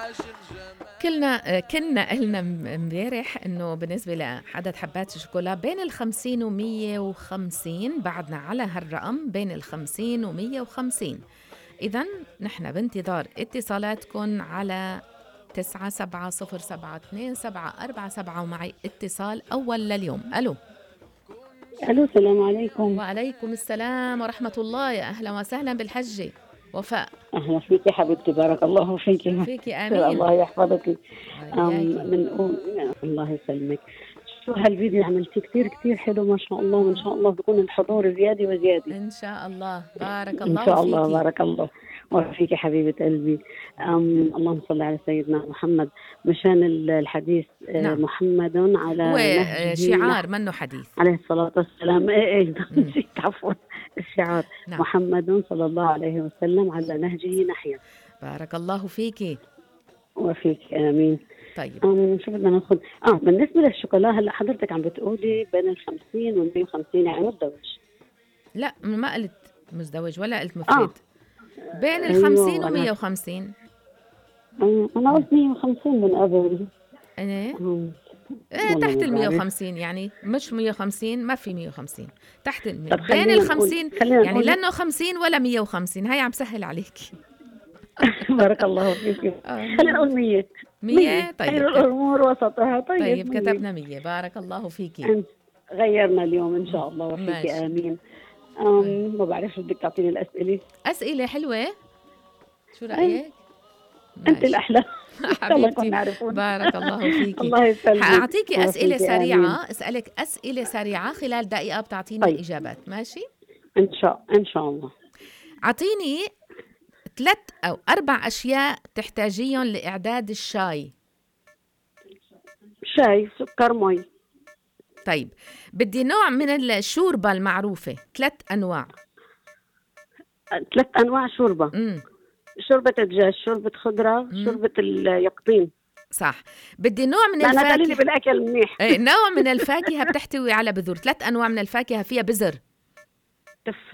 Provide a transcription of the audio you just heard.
كنا قلنا امبارح انه بالنسبة لعدد حبات الشوكولا بين 50 و150، بعدنا على هالرقم بين 50 و150. إذن نحن بانتظار اتصالاتكم على 97072747، ومعي اتصال أول لليوم. ألو. الو، السلام عليكم. وعليكم السلام ورحمة الله، يا أهلا وسهلا بالحجة وفاء. اهلا فيكي حبيبتي، بارك الله فيكي. فيكي آمين. الله يحفظك. وإياكي. بنقول الله يسلمك. شو هالفيديو عملتيه كتير كتير حلو، ما شاء الله، وان شاء الله بكون الحضور زياده وزياده إن شاء الله. بارك ان الله شاء الله. فيكي. بارك الله وفيكي حبيبه قلبي. اللهم صل على سيدنا محمد. مشان الحديث نعم. محمد على هو نهجه شعار منه حديث. عليه الصلاة والسلام. ايه نسيت، عفوا. الشعار نعم. محمد صلى الله عليه وسلم على نهجه نحيا. بارك الله فيكي. وفيك آمين. طيب شو بدنا ناخذ؟ بالنسبة للشوكولا، هلا حضرتك عم بتقولي بين 50 و150، يعني مزدوج. لا، ما قلت مزدوج ولا قلت مفرد. بين أيوة، 50 و150. أنا قلت 150 من قبل. ايه والله تحت ما ال بعرف. 150، يعني مش 150، ما في 150 تحت ال 100. طب بين ال 50 خلينا يعني نقول لأنه 50 ولا 150. هاي عم سهل عليك. بارك الله فيك. خلينا نقول 100. 100. طيب خير الأمور وسطها. طيب 100. كتبنا 100. بارك الله فيكي. غيرنا اليوم إن شاء الله. وفيك ماشي. آمين. ما بعرف، بدك تعطيني الأسئلة؟ أسئلة حلوة، شو رأيك؟ أنت الأحلى. حبيبتي بارك الله فيكي. الله يسلمك. حأعطيكي أسئلة سريعة، أسألك أسئلة سريعة خلال دقيقة بتعطيني طيب. الإجابات. ماشي إن شاء الله. أعطيني 3 أو 4 أشياء تحتاجيهم لإعداد الشاي. شاي، سكر، مي. طيب بدي نوع من الشوربة المعروفة، 3 أنواع. 3 أنواع شوربة. شوربة الدجاج، شوربة خضرة، شوربة اليقطين. صح. بدي نوع من الفاكهة. أنا الفاكهة. بالأكل منيح. نوع من الفاكهة بتحتوي على بذور. 3 أنواع من الفاكهة فيها بذر.